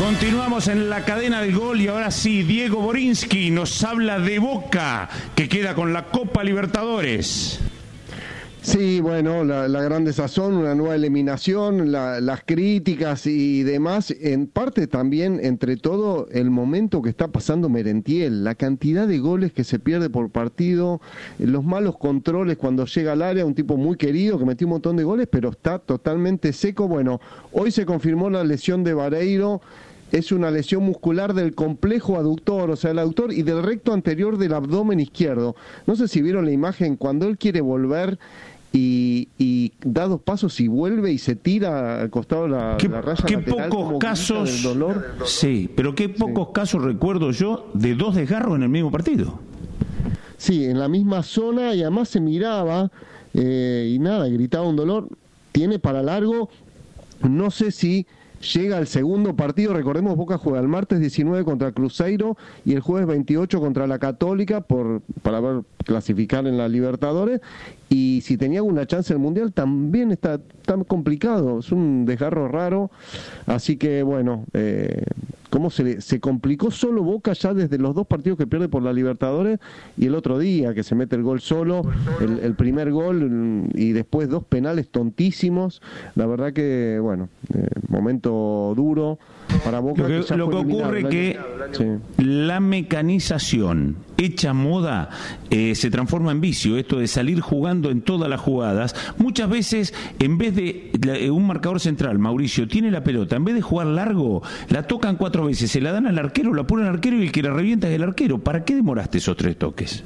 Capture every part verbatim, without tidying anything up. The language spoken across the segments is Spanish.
Continuamos en la cadena del gol y ahora sí, Diego Borinsky nos habla de Boca, que queda con la Copa Libertadores. Sí, bueno, la, la gran desazón, una nueva eliminación, la, las críticas y demás, en parte también, entre todo, el momento que está pasando Merentiel, la cantidad de goles que se pierde por partido, los malos controles cuando llega al área, un tipo muy querido que metió un montón de goles, pero está totalmente seco. Bueno, hoy se confirmó la lesión de Vareiro. Es una lesión muscular del complejo aductor, o sea, el aductor y del recto anterior del abdomen izquierdo. No sé si vieron la imagen, cuando él quiere volver y, y da dos pasos y vuelve y se tira al costado de la, ¿Qué, la raya qué lateral. Pocos casos, del dolor. Sí, pero qué pocos sí. casos recuerdo yo de dos desgarros en el mismo partido. Sí, en la misma zona y además se miraba eh, y nada, gritaba un dolor. Tiene para largo, no sé si llega al segundo partido. Recordemos, Boca juega el martes diecinueve contra Cruzeiro y el jueves veintiocho contra la Católica por para ver clasificar en la Libertadores, y si tenía alguna chance en el Mundial también está tan complicado, es un desgarro raro, así que bueno, eh, cómo se, se complicó solo Boca ya desde los dos partidos que pierde por la Libertadores y el otro día que se mete el gol solo, el, el primer gol y después dos penales tontísimos. La verdad que bueno, eh, momento duro para Boca. Lo que, que, lo que ocurre que sí. la mecanización hecha moda eh, se transforma en vicio, esto de salir jugando en todas las jugadas. Muchas veces, en vez de la, un marcador central, Mauricio, tiene la pelota, en vez de jugar largo, la tocan cuatro veces, se la dan al arquero, la ponen al arquero y el que la revienta es el arquero. ¿Para qué demoraste esos tres toques?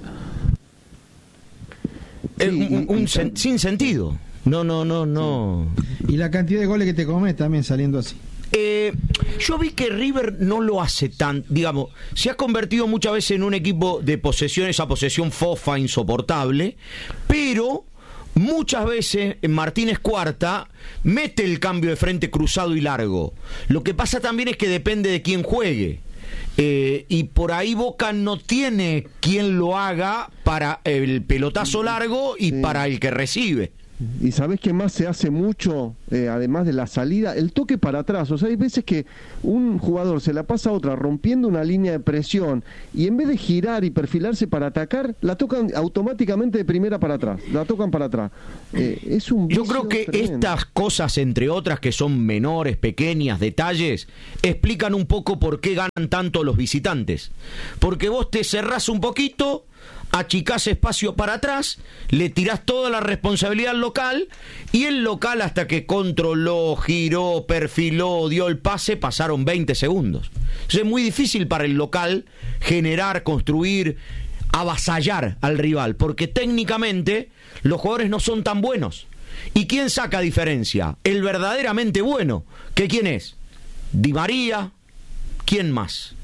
Sí, un, un, un sen, sin sentido. No, no, no, no. Y la cantidad de goles que te comes también saliendo así. Eh, yo vi que River no lo hace tan, digamos, se ha convertido muchas veces en un equipo de posesión, esa posesión fofa, insoportable, pero muchas veces Martínez Cuarta mete el cambio de frente cruzado y largo. Lo que pasa también es que depende de quién juegue. Eh, y por ahí Boca no tiene quien lo haga para el pelotazo largo y sí. para el que recibe. Y sabés que más se hace mucho, eh, además de la salida, el toque para atrás. O sea, hay veces que un jugador se la pasa a otra rompiendo una línea de presión y en vez de girar y perfilarse para atacar, la tocan automáticamente de primera para atrás, la tocan para atrás. Eh, es un Yo creo que tremendo. Estas cosas, entre otras que son menores, pequeñas, detalles, explican un poco por qué ganan tanto los visitantes. Porque vos te cerrás un poquito, achicás espacio para atrás, le tirás toda la responsabilidad al local y el local, hasta que controló, giró, perfiló, dio el pase, pasaron veinte segundos. Entonces es muy difícil para el local generar, construir, avasallar al rival, porque técnicamente los jugadores no son tan buenos. ¿Y quién saca diferencia? El verdaderamente bueno. ¿Que quién es? Di María. ¿Quién más?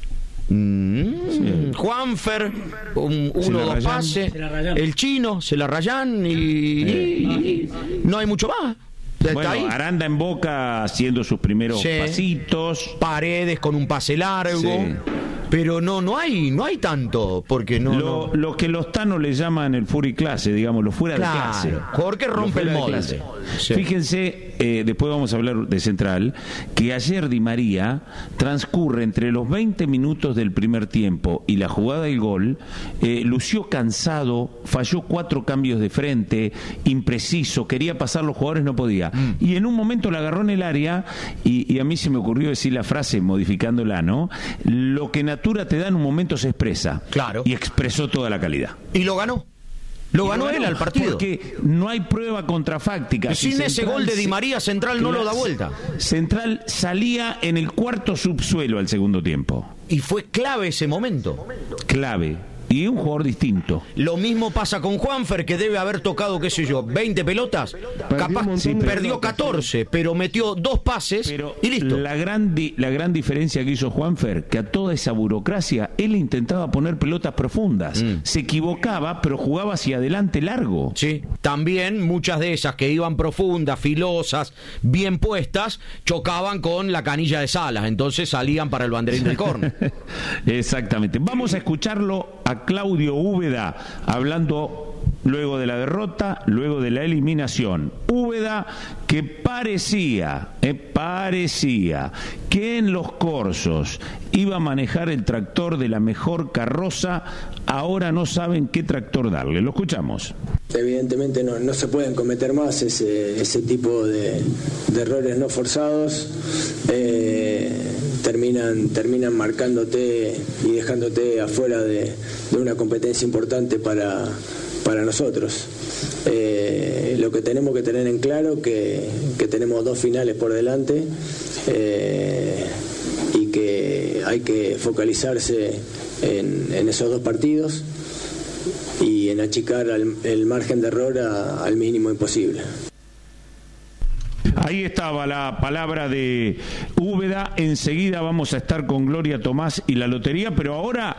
Mm, sí. Juanfer, un, uno o dos pases, el chino, se la rayan y, y, y no hay mucho más. Bueno, ahí. Aranda en Boca haciendo sus primeros sí. pasitos, Paredes con un pase largo, sí. pero no no hay no hay tanto, porque no lo, no... lo que los tanos le llaman el fuera y clase, digamos, lo fuera claro, de clase. Jorge rompe el molde. Sí. Fíjense, eh, después vamos a hablar de Central, que ayer Di María transcurre entre los veinte minutos del primer tiempo y la jugada del gol, eh, lució cansado, falló cuatro cambios de frente, impreciso, quería pasar los jugadores, no podía. Mm. Y en un momento la agarró en el área y, y a mí se me ocurrió decir la frase modificándola, ¿no? Lo que Natura te da en un momento se expresa. Claro. Y expresó toda la calidad. Y lo ganó. Lo ganó, ganó él al partido. Porque no hay prueba contrafáctica. Sin si ese gol de Di María, Central no lo da vuelta. Central salía en el cuarto subsuelo al segundo tiempo. Y fue clave ese momento. Clave. Y un jugador distinto. Lo mismo pasa con Juanfer, que debe haber tocado, qué sé yo, veinte pelotas. Perdió Capaz sí, perdió catorce, pero metió dos pases pero y listo. La gran, di, la gran diferencia que hizo Juanfer, que a toda esa burocracia, él intentaba poner pelotas profundas. Mm. Se equivocaba, pero jugaba hacia adelante largo. Sí, también muchas de esas que iban profundas, filosas, bien puestas, chocaban con la canilla de Salas. Entonces salían para el banderín del córner. Exactamente. Vamos a escucharlo a Claudio Úbeda hablando luego de la derrota, luego de la eliminación. Úbeda, que parecía, eh, parecía que en los corsos iba a manejar el tractor de la mejor carroza, ahora no saben qué tractor darle. Lo escuchamos. Evidentemente no, no se pueden cometer más ese, ese tipo de, de errores no forzados. Eh, terminan, terminan marcándote y dejándote afuera de, de una competencia importante para, para nosotros. Eh, lo que tenemos que tener en claro que, que tenemos dos finales por delante eh, y que hay que focalizarse en, en esos dos partidos y en achicar al, el margen de error a, al mínimo imposible. Ahí estaba la palabra de Úbeda. Enseguida vamos a estar con Gloria Tomás y la lotería, pero ahora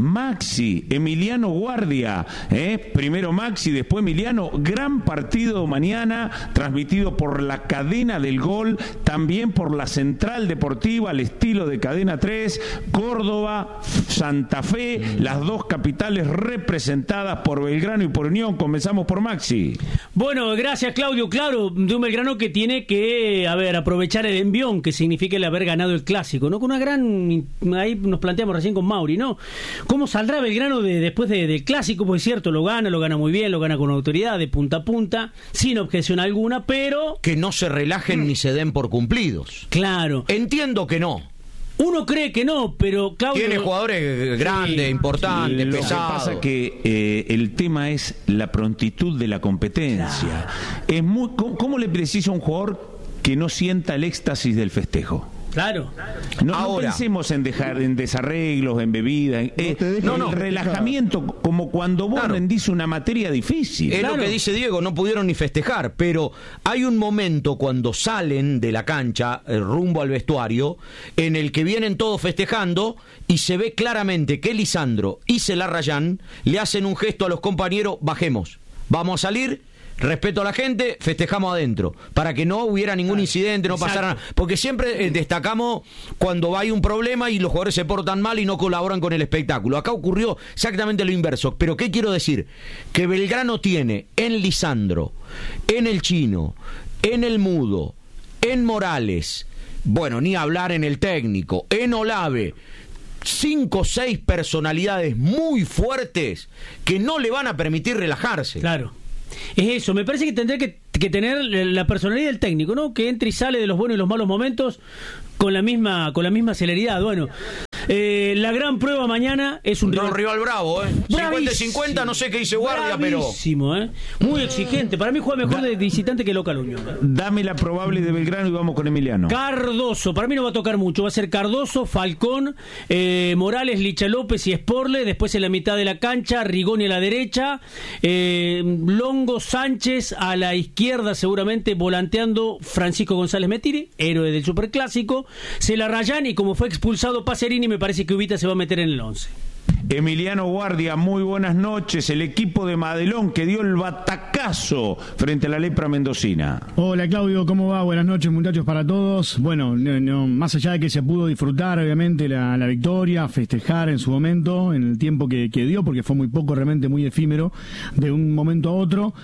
Maxi, Emiliano Guardia, ¿eh? Primero Maxi, después Emiliano. Gran partido mañana, transmitido por la cadena del Gol, también por la Central Deportiva, al estilo de Cadena tres, Córdoba, Santa Fe, las dos capitales representadas por Belgrano y por Unión. Comenzamos por Maxi. Bueno, gracias Claudio. Claro, de un Belgrano que tiene que, a ver, aprovechar el envión que significa el haber ganado el clásico, ¿no? Con una gran, ahí nos planteamos recién con Mauri, ¿no? ¿Cómo saldrá Belgrano de, después de, del clásico? Pues es cierto, lo gana, lo gana muy bien, lo gana con autoridad, de punta a punta, sin objeción alguna, pero... Que no se relajen ni se den por cumplidos. Claro. Entiendo que no. Uno cree que no, pero Claudio... Tiene jugadores grandes, sí, importantes, lo pesados. Lo que pasa que eh, el tema es la prontitud de la competencia. Claro. Es muy, ¿cómo, ¿Cómo le precisa a un jugador que no sienta el éxtasis del festejo? Claro. No, no pensemos en dejar en desarreglos, en bebidas. Eh, no, no, el relajamiento, claro. Como cuando vos claro. rendís una materia difícil. Es claro. lo que dice Diego, no pudieron ni festejar, pero hay un momento cuando salen de la cancha, eh, rumbo al vestuario, en el que vienen todos festejando y se ve claramente que Lisandro y Celarrayán le hacen un gesto a los compañeros: bajemos, vamos a salir. Respeto a la gente, festejamos adentro, para que no hubiera ningún incidente, no pasara nada. Porque siempre eh, destacamos cuando hay un problema y los jugadores se portan mal y no colaboran con el espectáculo. Acá ocurrió exactamente lo inverso. Pero ¿qué quiero decir? Que Belgrano tiene en Lisandro, en el Chino, en el Mudo, en Morales, bueno, ni hablar en el técnico, en Olave, cinco o seis personalidades muy fuertes que no le van a permitir relajarse. Claro. Es eso, me parece que tendría que, que tener la personalidad del técnico, ¿no? Que entre y sale de los buenos y los malos momentos con la misma con la misma celeridad. Bueno, eh, la gran prueba mañana es un rival, no, rival bravo, ¿eh? cincuenta cincuenta, no sé qué dice Guardia, bravísimo, pero... ¿eh? Muy exigente. Para mí juega mejor da, de visitante que local Unión. Dame la probable de Belgrano y vamos con Emiliano. Cardoso, para mí no va a tocar mucho. Va a ser Cardoso, Falcón, eh, Morales, Licha López y Sporle. Después en la mitad de la cancha, Rigoni a la derecha, eh, Longo, Sánchez a la izquierda, seguramente volanteando Francisco González Metiri, héroe del Superclásico. Celarrayán, y como fue expulsado Pacerini, me parece que Ubita se va a meter en el once. Emiliano Guardia, muy buenas noches. El equipo de Madelón que dio el batacazo frente a la Lepra mendocina. Hola Claudio, ¿cómo va? Buenas noches muchachos para todos. Bueno, no, no, más allá de que se pudo disfrutar obviamente la, la victoria, festejar en su momento, en el tiempo que, que dio, porque fue muy poco, realmente muy efímero, de un momento a otro.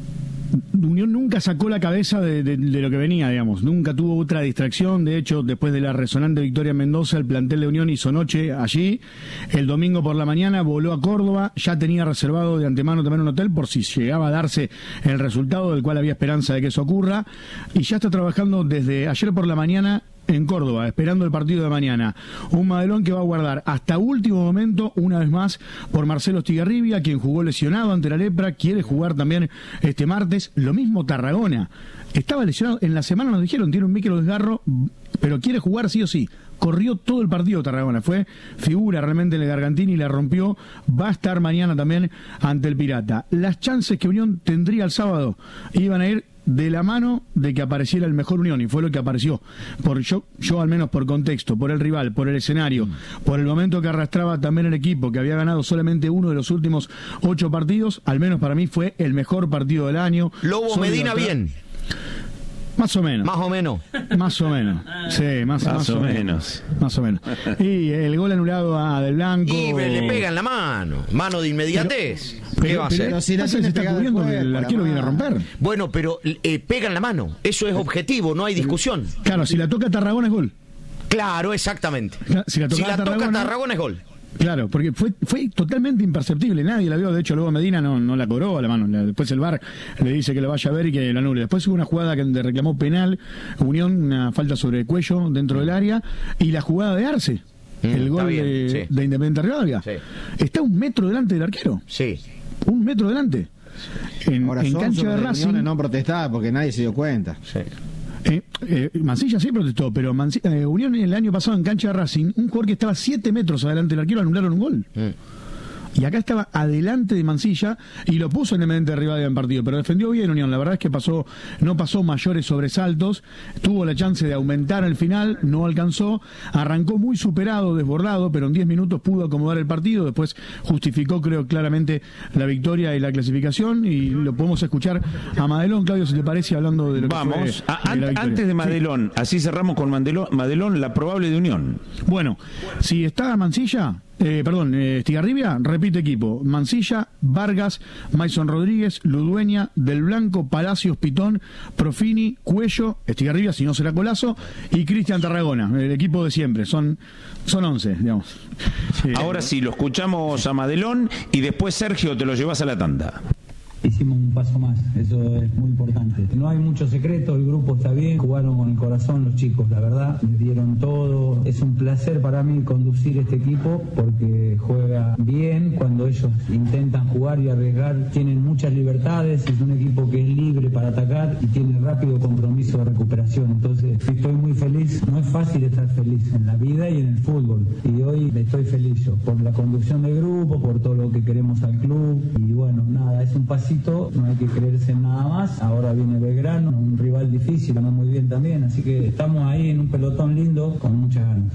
Unión nunca sacó la cabeza de, de, de lo que venía, digamos, nunca tuvo otra distracción. De hecho, después de la resonante victoria en Mendoza, el plantel de Unión hizo noche allí. El domingo por la mañana voló a Córdoba, ya tenía reservado de antemano también un hotel por si llegaba a darse el resultado, del cual había esperanza de que eso ocurra, y ya está trabajando desde ayer por la mañana en Córdoba, esperando el partido de mañana. Un Madelón que va a guardar hasta último momento, una vez más, por Marcelo Estigarribia, quien jugó lesionado ante la Lepra, quiere jugar también este martes. Lo mismo Tarragona, estaba lesionado, en la semana nos dijeron, tiene un micro desgarro, pero quiere jugar sí o sí. Corrió todo el partido Tarragona, fue figura realmente en el Gargantini y la rompió. Va a estar mañana también ante el Pirata. Las chances que Unión tendría el sábado iban a ir de la mano de que apareciera el mejor Unión, y fue lo que apareció. Por yo, yo al menos por contexto, por el rival, por el escenario, mm. por el momento que arrastraba también el equipo, que había ganado solamente uno de los últimos ocho partidos, al menos para mí fue el mejor partido del año. Lobo Medina bien. Más o menos. Más o menos. Más o menos. Sí, más, Más más o o menos. menos. Más o menos. Y el gol anulado a Del Blanco. Y le pega en la mano. Mano de inmediatez. ¿Qué Pero- va a pero- hacer? Pero si la Pasa que tiene se está pegada al cubriendo que cuerpo, el la arquero viene a mano. romper. Bueno, pero eh, pega en la mano. Eso es objetivo, no hay discusión. Claro, si la toca Tarragona es gol. Claro, exactamente. Si la toca Si la toca Tarragona- Tarragona es gol. Claro, porque fue fue totalmente imperceptible, nadie la vio, de hecho luego Medina no, no la cobró a la mano, después el V A R le dice que lo vaya a ver y que lo anule. Después hubo una jugada que le reclamó penal, Unión, una falta sobre el cuello dentro del área, y la jugada de Arce, Mm, el está gol bien, de, sí. de Independiente Rivadavia. Sí. Está un metro delante del arquero, Sí. un metro delante. En, Ahora en son cancha de sobre Racing, reuniones no protestadas porque nadie se dio cuenta. Sí. Eh, eh, Mansilla sí protestó, pero Mansi- eh, Unión el año pasado en cancha de Racing, un jugador que estaba siete metros adelante del arquero, anularon un gol. Mm. Y acá estaba adelante de Mansilla y lo puso en Independiente de Rivadavia en partido, pero defendió bien Unión. La verdad es que pasó, no pasó mayores sobresaltos, tuvo la chance de aumentar al final, no alcanzó, arrancó muy superado, desbordado, pero en diez minutos pudo acomodar el partido, después justificó creo claramente la victoria y la clasificación, y lo podemos escuchar a Madelón. Claudio, si te parece, hablando de lo que Vamos, fue, a- de la an- victoria. antes de Sí. Madelón, así cerramos con Madelón, Madelón, la probable de Unión. Bueno, si está Mansilla, eh, perdón, eh, Estigarribia, repite equipo. Mansilla, Vargas, Maison Rodríguez, Ludueña, Del Blanco, Palacios, Pitón, Profini, Cuello, Estigarribia, si no será Colazo, y Cristian Tarragona, el equipo de siempre. Son, son once, digamos. Sí. Ahora sí, lo escuchamos a Madelón y después, Sergio, te lo llevas a la tanda. Hicimos un paso más, eso es muy importante. No hay mucho secreto, el grupo está bien, jugaron con el corazón los chicos, la verdad, me dieron todo. Es un placer para mí conducir este equipo porque juega bien cuando ellos intentan jugar y arriesgar, tienen muchas libertades, es un equipo que es libre para atacar y tiene rápido compromiso de recuperación. Entonces estoy muy feliz, no es fácil estar feliz en la vida y en el fútbol. Y hoy estoy feliz yo, por la conducción del grupo, por todo lo que queremos al club. Y bueno, nada, es un pasito, no hay que creerse en nada más. Ahora viene Belgrano, un rival difícil, ganó muy bien también, así que estamos ahí en un pelotón lindo con muchas ganas.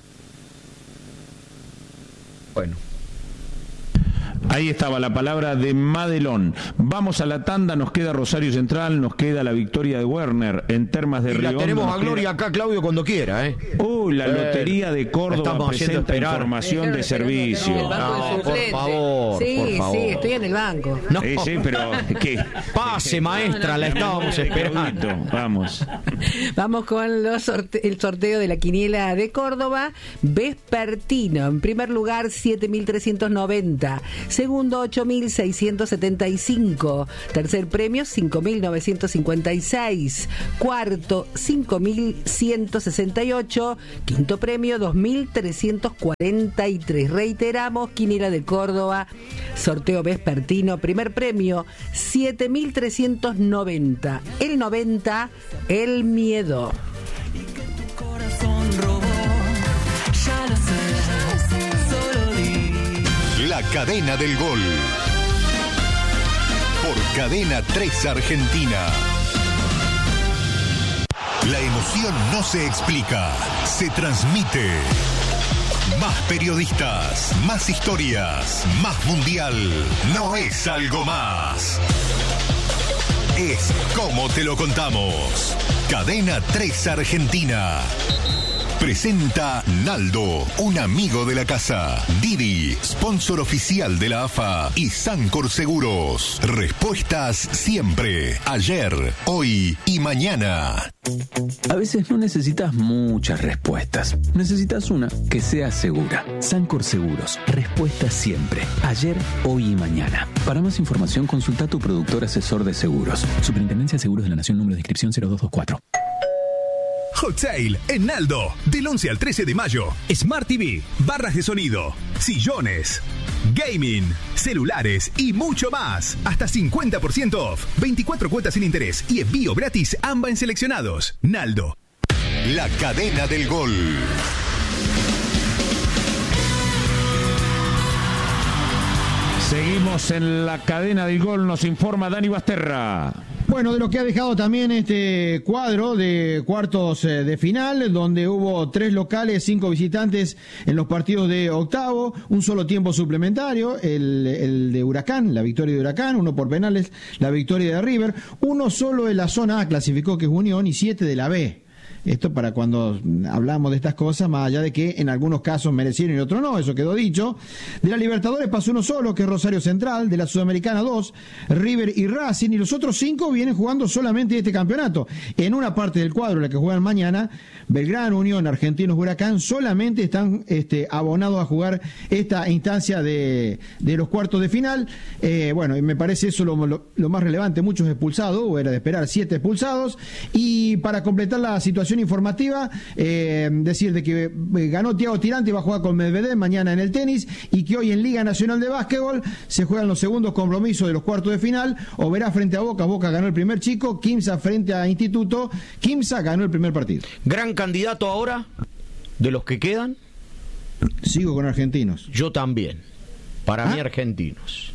Bueno. Ahí estaba la palabra de Madelón. Vamos a la tanda, nos queda Rosario Central, nos queda la victoria de Werner en Termas de Y la Riondo. tenemos nos a queda- Gloria acá, Claudio, cuando quiera, ¿eh? Uy, la Eh, Lotería de Córdoba estamos haciendo presenta esperar. información de Me dejaron servicio. esperando en el banco No, de por suplente. favor, sí, por favor. sí, estoy en el banco. No. Sí, sí, pero ¿qué? Pase, maestra, la estábamos esperando. Claudito, vamos. Vamos con los sorte- el sorteo de la quiniela de Córdoba. Vespertino, en primer lugar, siete mil trescientos noventa. Segundo, ocho mil seiscientos setenta y cinco. Tercer premio, cinco mil novecientos cincuenta y seis. Cuarto, cinco mil ciento sesenta y ocho. Quinto premio, dos mil trescientos cuarenta y tres. Reiteramos, quiniela de Córdoba, sorteo vespertino. Primer premio, siete mil trescientos noventa. El noventa, el miedo. La cadena del gol. Por Cadena tres Argentina. La emoción no se explica, se transmite. Más periodistas, más historias, más mundial. No es algo más. Es como te lo contamos. Cadena tres Argentina. Presenta Naldo, un amigo de la casa. Didi, sponsor oficial de la A F A. Y Sancor Seguros. Respuestas siempre. Ayer, hoy y mañana. A veces no necesitas muchas respuestas. Necesitas una que sea segura. Sancor Seguros. Respuestas siempre. Ayer, hoy y mañana. Para más información, consulta a tu productor asesor de seguros. Superintendencia de Seguros de la Nación, número de inscripción cero dos dos cuatro. Hot Sale en Naldo, del once al trece de mayo. Smart T V, barras de sonido, sillones, gaming, celulares y mucho más. Hasta cincuenta por ciento off, veinticuatro cuotas sin interés y envío gratis AMBA en seleccionados. Naldo. La cadena del gol. Seguimos en la cadena del gol, nos informa Dani Basterra. Bueno, de lo que ha dejado también este cuadro de cuartos eh, de final, donde hubo tres locales, cinco visitantes en los partidos de octavo, un solo tiempo suplementario, el, el de Huracán, la victoria de Huracán, uno por penales, la victoria de River, uno solo en la zona A clasificó, que es Unión, y siete de la B. Esto para cuando hablamos de estas cosas, más allá de que en algunos casos merecieron y otros no, eso quedó dicho. De la Libertadores pasó uno solo, que es Rosario Central. De la Sudamericana dos, River y Racing. Y los otros cinco vienen jugando solamente este campeonato. En una parte del cuadro, la que juegan mañana, Belgrano, Unión, Argentinos, Huracán, solamente están este, abonados a jugar esta instancia de, de los cuartos de final. Eh, bueno, y me parece eso lo, lo, lo más relevante. Muchos expulsados, o era de esperar siete expulsados. Y para completar la situación informativa, eh, decir de que eh, ganó Thiago Tirante y va a jugar con Medvedev mañana en el tenis, y que hoy en Liga Nacional de Básquetbol se juegan los segundos compromisos de los cuartos de final. Oberá frente a Boca, Boca ganó el primer chico, Quimsa frente a Instituto, Quimsa ganó el primer partido. Gran candidato ahora de los que quedan. Sigo con Argentinos. Yo también. Para ¿Ah? mí Argentinos.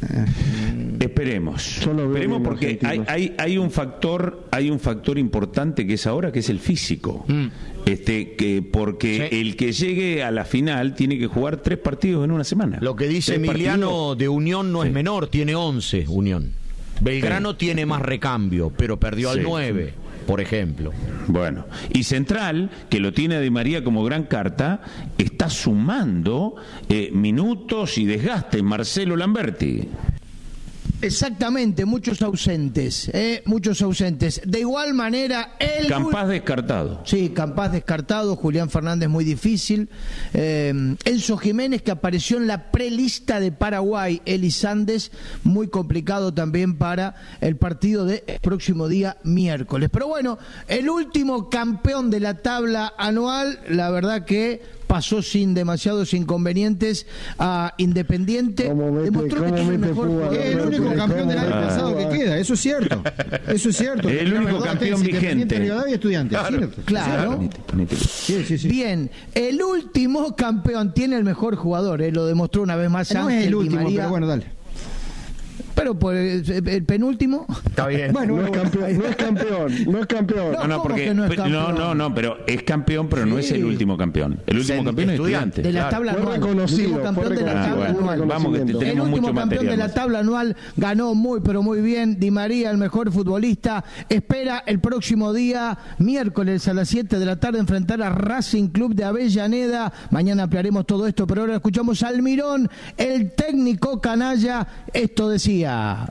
Esperemos, esperemos porque hay, hay, hay un factor, hay un factor importante que es ahora, que es el físico. Mm. Este, que porque sí. El que llegue a la final tiene que jugar tres partidos en una semana. Lo que dice tres Emiliano partidos. De Unión no sí. es menor, tiene once Unión. Belgrano sí. tiene más recambio, pero perdió sí. al nueve. Por ejemplo. Bueno, y Central, que lo tiene a Di María como gran carta, está sumando eh, minutos y desgaste. Marcelo Lamberti. Exactamente, muchos ausentes, eh, muchos ausentes. De igual manera, el Campaz descartado. Sí, Campaz descartado, Julián Fernández muy difícil. Eh, Enzo Jiménez, que apareció en la prelista de Paraguay, Eli Sandes, muy complicado también para el partido del próximo día miércoles. Pero bueno, el último campeón de la tabla anual, la verdad que pasó sin demasiados inconvenientes a Independiente. Demostró que tiene el mejor jugador. Es el único campeón del año pasado que queda, eso es cierto. Eso es cierto. El único campeón vigente. Rivadavia y Estudiantes. Claro. claro. Sí, sí, sí. Bien, el último campeón tiene el mejor jugador, eh, lo demostró una vez más. No Ángel es el último, Di María. Pero bueno, dale. Pero por el, el penúltimo. Está bien. Bueno, no es campeón, no es campeón, no es campeón. No, no, porque no, es no, no, no, pero es campeón, pero sí. no es el último campeón. El último campeón es Estudiante. De la tabla claro. anual. Reconocido, el último campeón de la tabla ah, bueno. anual. Vamos que tenemos el último mucho campeón de la más. tabla anual ganó muy, pero muy bien. Di María, el mejor futbolista, espera el próximo día, miércoles a las siete de la tarde, enfrentar a Racing Club de Avellaneda. Mañana ampliaremos todo esto, pero ahora escuchamos a Almirón, el técnico canalla. Esto decía.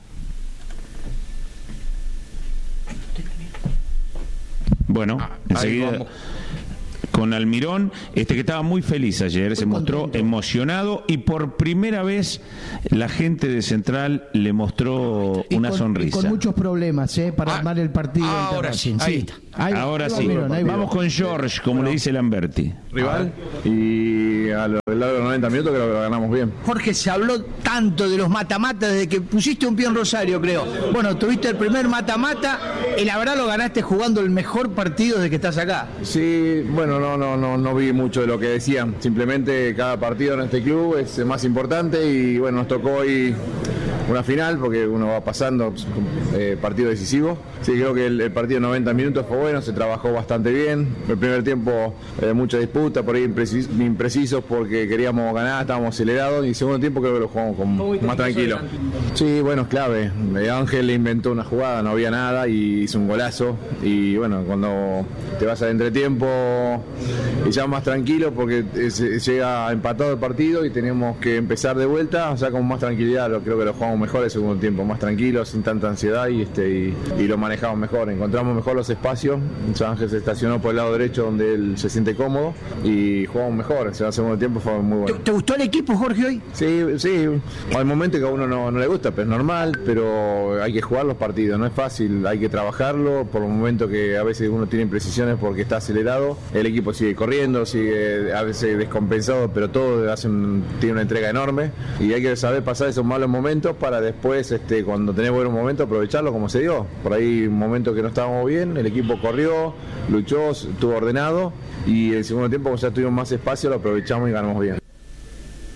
Bueno, ah, enseguida con Almirón, este que estaba muy feliz ayer, muy se mostró contento. Emocionado, y por primera vez la gente de Central le mostró y una con, sonrisa. Y con muchos problemas, ¿eh? Para ah, armar el partido. Ahora sí, ahí está. Ahí, ahora ahí sí. Almirón, ahí vamos con George, como bueno, le dice Lamberti. Rival, y a lo largo de los noventa minutos creo que lo ganamos bien. Jorge, se habló tanto de los mata-mata desde que pusiste un pie en Rosario, creo. Bueno, tuviste el primer mata-mata y la verdad lo ganaste jugando el mejor partido desde que estás acá. Sí, bueno, no, no, no, no vi mucho de lo que decían. Simplemente cada partido en este club es más importante y bueno, nos tocó hoy una final porque uno va pasando eh, partido decisivo. Sí, creo que el, el partido de noventa minutos fue bueno, se trabajó bastante bien. El primer tiempo eh, mucha disputa, por ahí imprecis, imprecisos porque queríamos ganar, estábamos acelerados, y el segundo tiempo creo que lo jugamos con, más tranquilo. Sí, bueno, es clave. Ángel inventó una jugada, no había nada y hizo un golazo. Y bueno, cuando te vas al entretiempo y ya más tranquilo porque se, llega empatado el partido y tenemos que empezar de vuelta, o sea, con más tranquilidad. Lo, creo que lo jugamos mejor el segundo tiempo, más tranquilo, sin tanta ansiedad y, este, y, y lo manejamos mejor. Encontramos mejor los espacios. Ángel se estacionó por el lado derecho donde él se siente cómodo y jugamos mejor. O sea, el segundo tiempo fue muy bueno. ¿Te, ¿Te gustó el equipo, Jorge, hoy? Sí, sí. Hay momentos que a uno no, no le gusta, pero es normal, pero hay que jugar los partidos, no es fácil, hay que trabajarlo. Por los momentos que a veces uno tiene imprecisiones porque está acelerado, el equipo sigue corriendo, sigue a veces descompensado, pero todo hace un, tiene una entrega enorme y hay que saber pasar esos malos momentos para después, este, cuando tenés buenos momentos, aprovecharlo como se dio. Por ahí un momento que no estábamos bien, el equipo corrió, luchó, estuvo ordenado y el segundo tiempo, como ya tuvimos más espacio, lo aprovechamos y ganamos bien.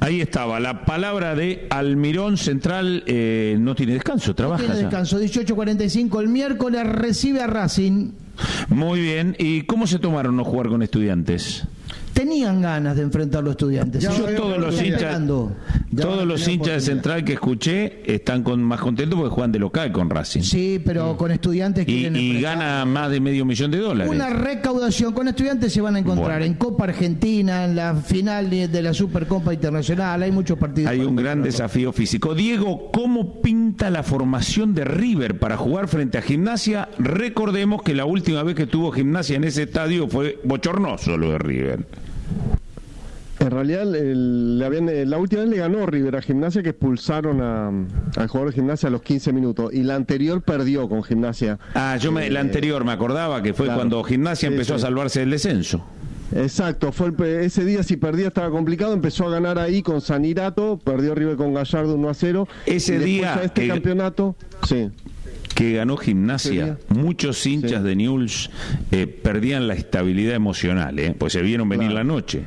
Ahí estaba, la palabra de Almirón. Central eh, no tiene descanso, trabaja. No tiene ya. descanso, dieciocho cuarenta y cinco el miércoles recibe a Racing. Muy bien, ¿y cómo se tomaron no jugar con Estudiantes? Tenían ganas de enfrentar a los Estudiantes. Yo ¿sí? todos los hinchas, esperando. todos los hinchas de Central que escuché están con, más contentos porque juegan de local con Racing. Sí, pero con Estudiantes y, quieren y enfrentar. gana más de medio millón de dólares. Una recaudación con Estudiantes se van a encontrar Bueno. en Copa Argentina, en la final de la Supercopa Internacional. Hay muchos partidos. Hay un gran desafío físico. Diego, ¿cómo pinta la formación de River para jugar frente a Gimnasia? Recordemos que la última vez que tuvo Gimnasia en ese estadio fue bochornoso lo de River. En realidad, el, le habían, la última vez le ganó River a Gimnasia, que expulsaron a, al jugador de Gimnasia a los quince minutos. Y la anterior perdió con Gimnasia. Ah, yo me, eh, la anterior me acordaba que fue claro. cuando Gimnasia Sí, empezó sí. a salvarse del descenso. Exacto, fue el, ese día si perdía estaba complicado, empezó a ganar ahí con Sanirato, perdió River con Gallardo uno a cero. Ese y después día a este que- campeonato, sí. que ganó Gimnasia, muchos hinchas de Newell's eh, perdían la estabilidad emocional, ¿eh? Pues se vieron venir Claro. la noche.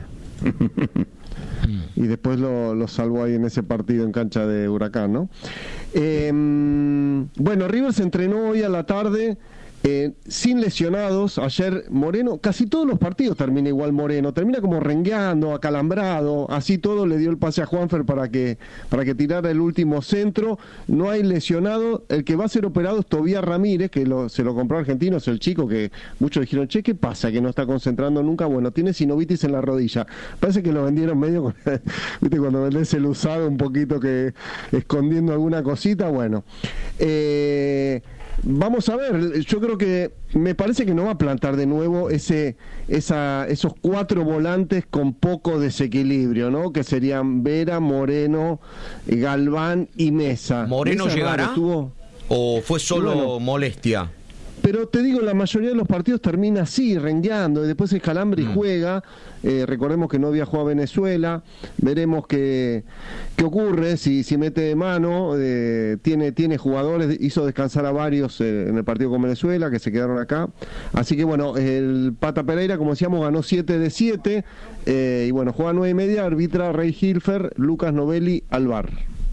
Y después lo, lo salvó ahí en ese partido en cancha de Huracán, ¿no? Eh, bueno, River se entrenó hoy a la tarde eh, sin lesionados. Ayer Moreno, casi todos los partidos termina igual Moreno, termina como rengueando, acalambrado, así todo le dio el pase a Juanfer para que, para que tirara el último centro. No hay lesionado, el que va a ser operado es Tobías Ramírez, que lo, se lo compró Argentino, es el chico que muchos dijeron, che, ¿qué pasa? Que no está concentrando nunca. Bueno, tiene sinovitis en la rodilla. Parece que lo vendieron medio, con, viste, cuando vendés el usado un poquito que escondiendo alguna cosita, bueno. Eh... Vamos a ver, yo creo que me parece que no va a plantar de nuevo ese, esa, esos cuatro volantes con poco desequilibrio, ¿no? Que serían Vera, Moreno, Galván y Mesa. ¿Moreno Mesa llegará? raro, tuvo... ¿O fue solo Bueno. molestia? Pero te digo, la mayoría de los partidos termina así, rengueando, y después el Calambri Mm. juega. Eh, recordemos que no viajó a Venezuela. Veremos qué, qué ocurre, si, si mete de mano. Eh, tiene, tiene jugadores, hizo descansar a varios eh, en el partido con Venezuela, que se quedaron acá. Así que bueno, el Pata Pereira, como decíamos, ganó siete de siete. Eh, y bueno, juega nueve y media, arbitra Rey Hilfer, Lucas Novelli, Alvar.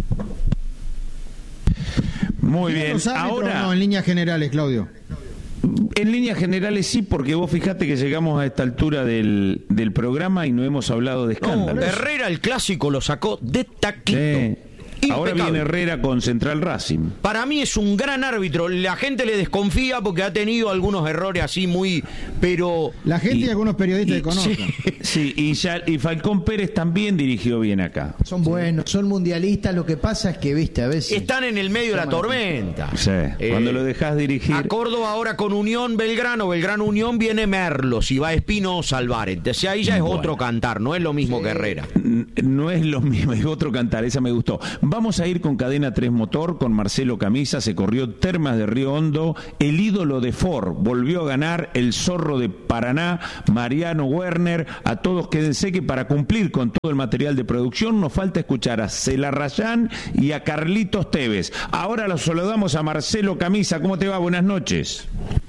Muy ¿Tiene bien, los árbitros ahora... o no, en líneas generales, Claudio? En líneas generales sí, porque vos fijate que llegamos a esta altura del, del programa y no hemos hablado de No, escándalos. Herrera el clásico lo sacó de taquito. Sí. Ahora Impecable. viene Herrera con Central Racing. Para mí es un gran árbitro. La gente le desconfía porque ha tenido algunos errores así muy... Pero... La gente y, Y- algunos periodistas y- que conocen. Sí, y, ya- y Falcón Pérez también dirigió bien acá. Son buenos, son mundialistas. Lo que pasa es que, viste, a veces. Están en el medio de la tormenta. Sí, Eh, cuando lo dejás dirigir... A Córdoba ahora con Unión Belgrano, Belgrano Unión viene Merlos y va Espinosa Alvar. Entonces ahí ya es Bueno. otro cantar, no es lo mismo que Herrera. N- No es lo mismo, es otro cantar, esa me gustó. Vamos a ir con Cadena tres Motor, con Marcelo Camisa, se corrió Termas de Río Hondo, el ídolo de Ford, volvió a ganar el Zorro de Paraná, Mariano Werner. A todos quédense que para cumplir con todo el material de producción nos falta escuchar a Celarrayán y a Carlitos Tevez. Ahora los saludamos a Marcelo Camisa, ¿cómo te va? Buenas noches.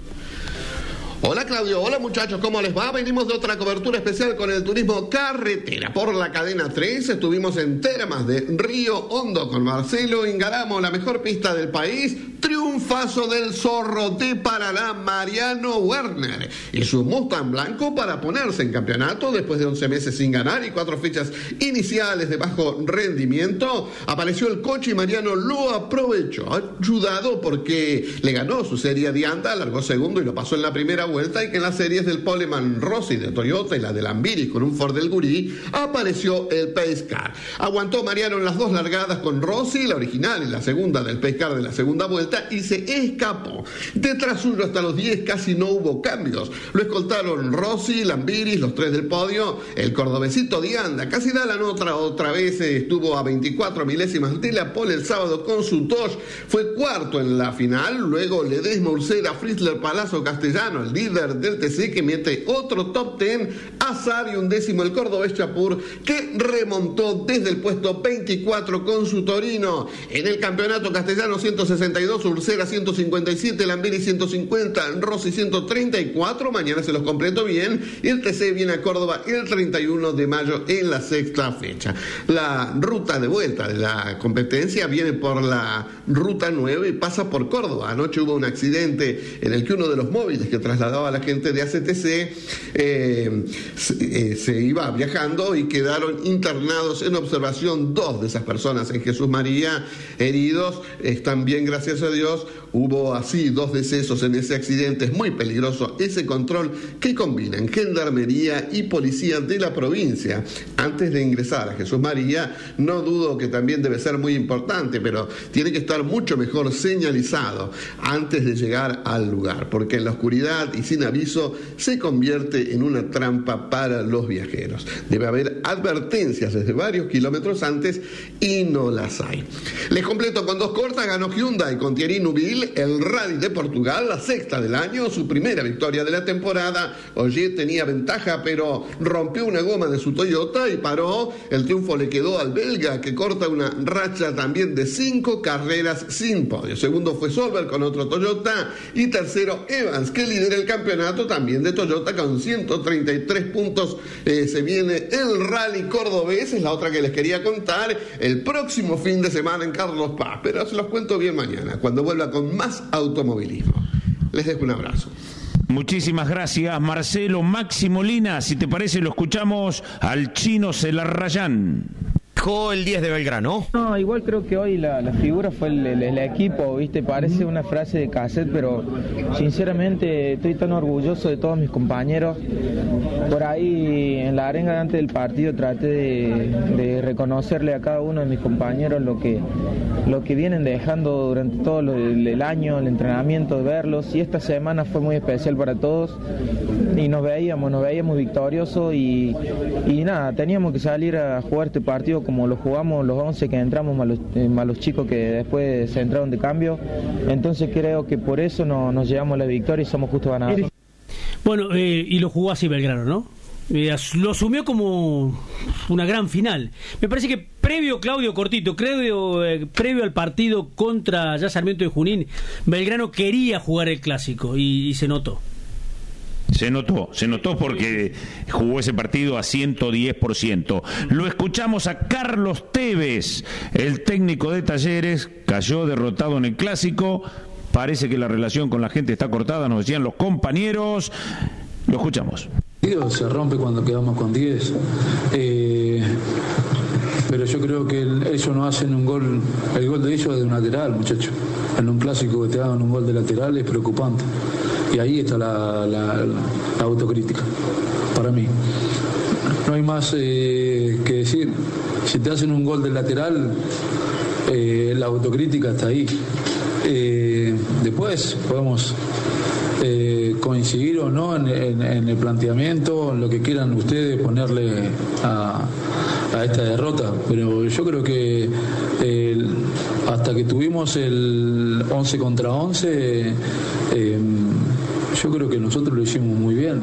Hola Claudio, hola muchachos, ¿cómo les va? Venimos de otra cobertura especial con el turismo carretera por la cadena tres. Estuvimos en Termas de Río Hondo con Marcelo Ingaramo, la mejor pista del país. Triunfazo del Zorro de Paraná, Mariano Werner, y su Mustang blanco para ponerse en campeonato después de once meses sin ganar y cuatro fechas iniciales de bajo rendimiento. Apareció el coche y Mariano lo aprovechó, ayudado porque le ganó su serie de anda, largó segundo y lo pasó en la primera vuelta, y que en las series del Poleman Rossi de Toyota y la del Ambiris con un Ford del Gurí apareció el Pace Car. Aguantó Mariano en las dos largadas con Rossi, la original y la segunda del Pace Car de la segunda vuelta, y se escapó. Detrás suyo hasta los diez casi no hubo cambios. Lo escoltaron Rossi, Lambiris, los tres del podio, el cordobesito Dianda, casi da la nota otra vez, eh, estuvo a veinticuatro milésimas de la pole el sábado con su Dodge, fue cuarto en la final. Luego Ledesma, Ursera, Fritzler, Palazzo, Castellano, el líder del T C, que mete otro top ten, Azar, y un décimo el cordobés Chapur, que remontó desde el puesto veinticuatro con su Torino. En el campeonato castellano ciento sesenta y dos, Ursera Herrera ciento cincuenta y siete, Lamberi ciento cincuenta, Rossi ciento treinta y cuatro, mañana se los completo bien, y el T C viene a Córdoba el treinta y uno de mayo en la sexta fecha. La ruta de vuelta de la competencia viene por la ruta nueve y pasa por Córdoba. Anoche hubo un accidente en el que uno de los móviles que trasladaba a la gente de A C T C eh, se, eh, se iba viajando y quedaron internados en observación dos de esas personas en Jesús María, heridos, están bien, gracias a Dios. Hubo así dos decesos en ese accidente. Es muy peligroso ese control que combinan gendarmería y policía de la provincia. Antes de ingresar a Jesús María, no dudo que también debe ser muy importante, pero tiene que estar mucho mejor señalizado antes de llegar al lugar, porque en la oscuridad y sin aviso se convierte en una trampa para los viajeros. Debe haber advertencias desde varios kilómetros antes y no las hay. Les completo con dos cortas. Ganó Hyundai con Thierry Neuville el Rally de Portugal, la sexta del año, su primera victoria de la temporada. Ogier tenía ventaja, pero rompió una goma de su Toyota y paró. El triunfo le quedó al belga, que corta una racha también de cinco carreras sin podio. Segundo fue Solberg con otro Toyota, y tercero Evans, que lidera el campeonato también de Toyota con ciento treinta y tres puntos. Eh, se viene el Rally cordobés, es la otra que les quería contar, el próximo fin de semana en Carlos Paz, pero se los cuento bien mañana, cuando vuelva con más automovilismo. Les dejo un abrazo. Muchísimas gracias, Marcelo. Máximo Lina, si te parece, lo escuchamos al chino Celarrayán. El diez de Belgrano. No, igual creo que hoy la, la figura fue el, el, el equipo, ¿viste? Parece una frase de cassette, pero sinceramente estoy tan orgulloso de todos mis compañeros. Por ahí en la arenga antes del partido traté de, de reconocerle a cada uno de mis compañeros lo que, lo que vienen dejando durante todo el, el año, el entrenamiento, de verlos, y esta semana fue muy especial para todos y nos veíamos, nos veíamos victoriosos y, y nada, teníamos que salir a jugar este partido como lo jugamos los once que entramos, más los, eh, más los chicos que después se entraron de cambio. Entonces creo que por eso no, nos llevamos la victoria y somos justos ganadores. Bueno, eh, y lo jugó así Belgrano, ¿no? Eh, lo asumió como una gran final. Me parece que previo, Claudio, cortito, previo, eh, previo al partido contra ya Sarmiento de Junín, Belgrano quería jugar el clásico y, y se notó. Se notó, se notó porque jugó ese partido a ciento diez por ciento. Lo escuchamos a Carlos Tevez, el técnico de Talleres, cayó derrotado en el clásico. Parece que la relación con la gente está cortada, nos decían los compañeros. Lo escuchamos. Se rompe cuando quedamos con diez. Eh, pero yo creo que el, ellos no hacen un gol, el gol de ellos es de un lateral, muchachos. En un clásico que te hagan un gol de lateral es preocupante. Y ahí está la, la, la autocrítica, para mí. No hay más eh, que decir. Si te hacen un gol del lateral, eh, la autocrítica está ahí. Eh, después podemos eh, coincidir o no en, en, en el planteamiento, en lo que quieran ustedes ponerle a, a esta derrota. Pero yo creo que eh, hasta que tuvimos el once contra once, eh, yo creo que nosotros lo hicimos muy bien.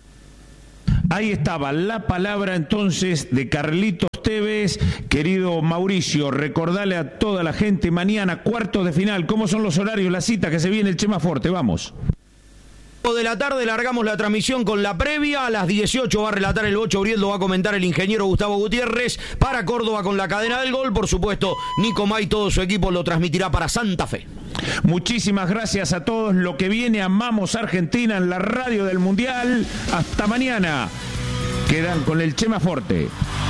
Ahí estaba la palabra entonces de Carlitos Tevez. Querido Mauricio, recordale a toda la gente mañana, cuartos de final, ¿cómo son los horarios, la cita que se viene el Chema Forte? Vamos. De la tarde largamos la transmisión con la previa. A las dieciocho va a relatar el Bocho Briel, lo va a comentar el ingeniero Gustavo Gutiérrez. Para Córdoba con la cadena del gol, por supuesto, Nico May, todo su equipo lo transmitirá para Santa Fe. Muchísimas gracias a todos. Lo que viene, amamos Argentina en la radio del Mundial. Hasta mañana. Quedan con el Chema Forte.